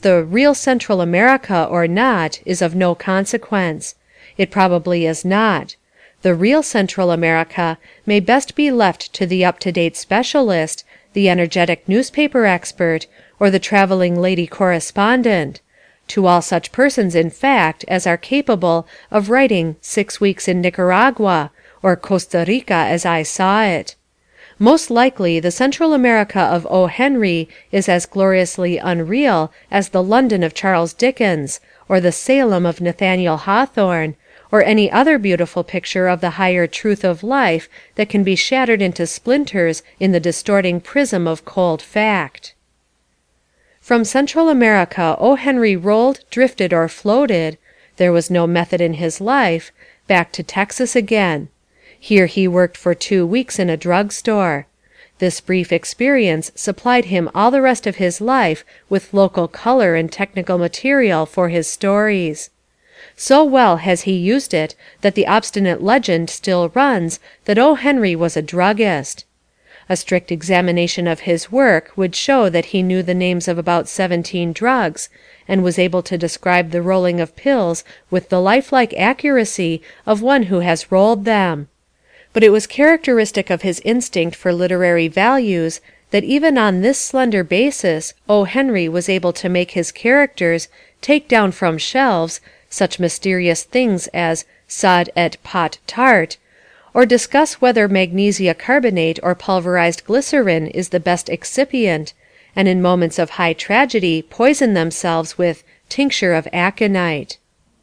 the real Central America or not is of no consequence. It probably is not. The real Central America may best be left to the up-to-date specialist, the energetic newspaper expert, or the traveling lady correspondent, to all such persons in fact as are capable of writing 6 weeks in Nicaragua, or Costa Rica as I saw it. Most likely the Central America of O. Henry is as gloriously unreal as the London of Charles Dickens, or the Salem of Nathaniel Hawthorne, or any other beautiful picture of the higher truth of life that can be shattered into splinters in the distorting prism of cold fact. From Central America O. Henry rolled, drifted, or floated (there was no method in his life) back to Texas again. Here he worked for 2 weeks in a drug store. This brief experience supplied him all the rest of his life with local color and technical material for his stories. So well has he used it that the obstinate legend still runs that O. Henry was a druggist. A strict examination of his work would show that he knew the names of about 17 drugs, and was able to describe the rolling of pills with the lifelike accuracy of one who has rolled them. But it was characteristic of his instinct for literary values that even on this slender basis O. Henry was able to make his characters take down from shelves such mysterious things as sod et pot tart, or discuss whether magnesia carbonate or pulverized glycerin is the best excipient, and in moments of high tragedy poison themselves with tincture of aconite.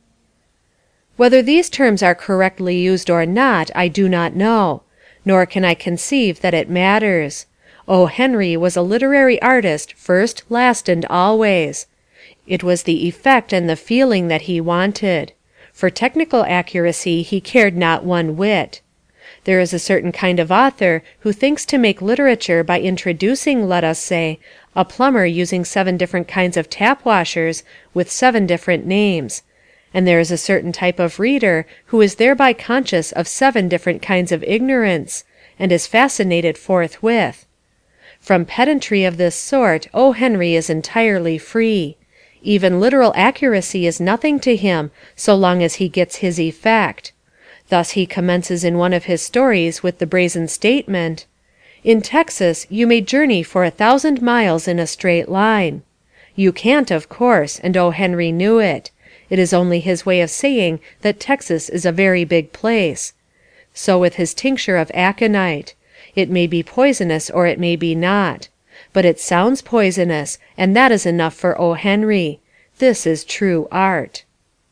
Whether these terms are correctly used or not I do not know, nor can I conceive that it matters. O. Henry was a literary artist first, last, and always. It was the effect and the feeling that he wanted. For technical accuracy he cared not one whit. There is a certain kind of author who thinks to make literature by introducing, let us say, a plumber using 7 different kinds of tap washers with 7 different names. And there is a certain type of reader who is thereby conscious of 7 different kinds of ignorance, and is fascinated forthwith. From pedantry of this sort O. Henry is entirely free. Even literal accuracy is nothing to him so long as he gets his effect. Thus he commences in one of his stories with the brazen statement, "In Texas you may journey for 1,000 miles in a straight line." You can't, of course, and O. Henry knew it. It is only his way of saying that Texas is a very big place. So with his tincture of aconite. It may be poisonous or it may be not. But it sounds poisonous, and that is enough for O. Henry. This is true art.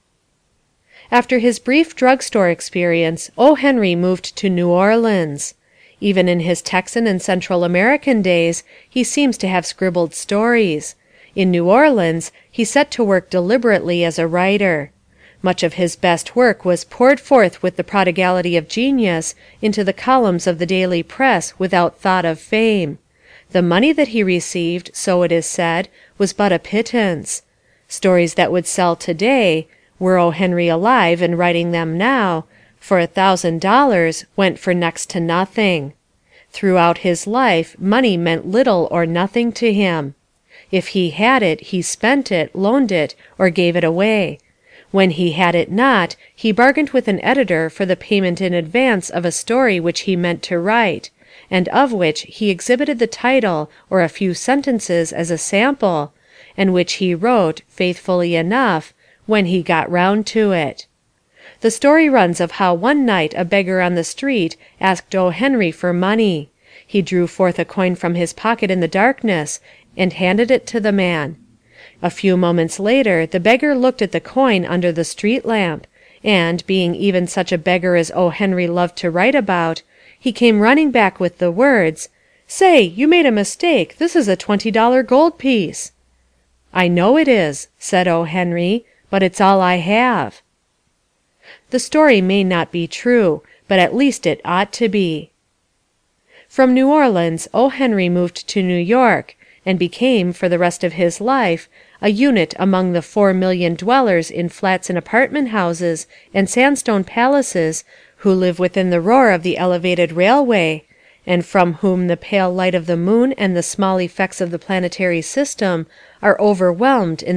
After his brief drugstore experience, O. Henry moved to New Orleans. Even in his Texan and Central American days he seems to have scribbled stories. In New Orleans he set to work deliberately as a writer. Much of his best work was poured forth with the prodigality of genius into the columns of the daily press without thought of fame. The money that he received, so it is said, was but a pittance. Stories that would sell today, were O. Henry alive and writing them now, for $1,000 went for next to nothing. Throughout his life money meant little or nothing to him. If he had it, he spent it, loaned it, or gave it away. When he had it not, he bargained with an editor for the payment in advance of a story which he meant to write, and of which he exhibited the title or a few sentences as a sample, and which he wrote, faithfully enough, when he got round to it. The story runs of how one night a beggar on the street asked O. Henry for money. He drew forth a coin from his pocket in the darkness, and handed it to the man. A few moments later the beggar looked at the coin under the street lamp, and, being even such a beggar as O. Henry loved to write about, he came running back with the words, "Say, you made a mistake. This is a $20 gold piece." "I know it is," said O. Henry, "but it's all I have." The story may not be true, but at least it ought to be. From New Orleans O. Henry moved to New York, and became, for the rest of his life, a unit among the 4,000,000 dwellers in flats and apartment houses and sandstone palaces who live within the roar of the elevated railway, and from whom the pale light of the moon and the small effects of the planetary system are overwhelmed in